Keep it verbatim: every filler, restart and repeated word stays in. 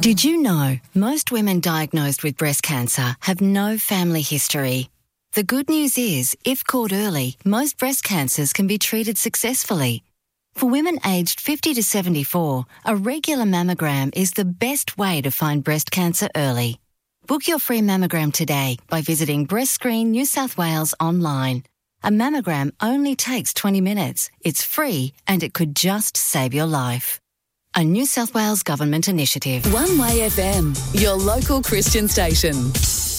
Did you know most women diagnosed with breast cancer have no family history? The good news is, if caught early, most breast cancers can be treated successfully. For women aged fifty to seventy-four, a regular mammogram is the best way to find breast cancer early. Book your free mammogram today by visiting Breast Screen New South Wales online. A mammogram only takes twenty minutes. It's free and it could just save your life. A New South Wales Government initiative. One Way F M, your local Christian station.